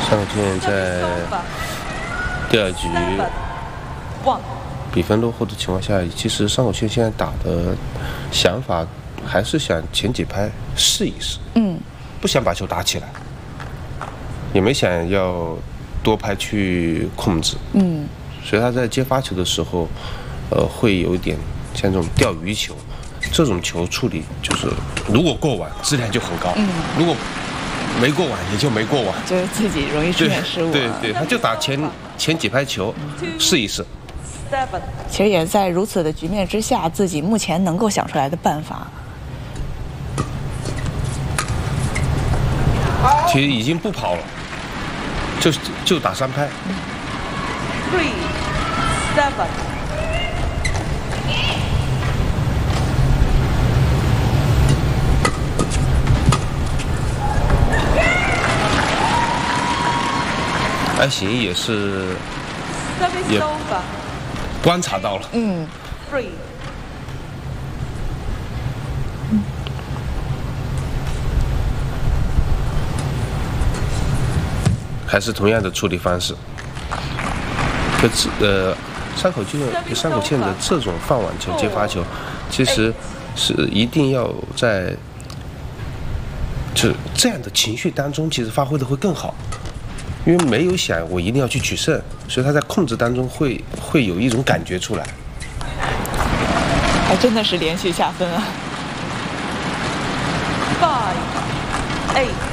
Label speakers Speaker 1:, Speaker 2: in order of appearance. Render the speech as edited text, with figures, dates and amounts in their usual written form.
Speaker 1: 上口茜在第2局比分落后的情况下，其实上口茜现在打的想法还是想前几拍试一试，不想把球打起来，也没想要多拍去控制，所以他在接发球的时候，会有一点像这种钓鱼球，这种球处理就是如果过网质量就很高，如果没过网也就没过网，
Speaker 2: 就是自己容易出现失误。
Speaker 1: 对，他就打前几拍球试一试。
Speaker 2: 其实也在如此的局面之下，自己目前能够想出来的办法。
Speaker 1: 其实已经不跑了，就打3拍。安行也是也观察到了，还是同样的处理方式。山口茜的这种放网球接发球，其实是一定要在这样的情绪当中，其实发挥的会更好。因为没有想我一定要去取胜，所以他在控制当中会有一种感觉出来。
Speaker 2: 还真的是连续下分啊！5-8。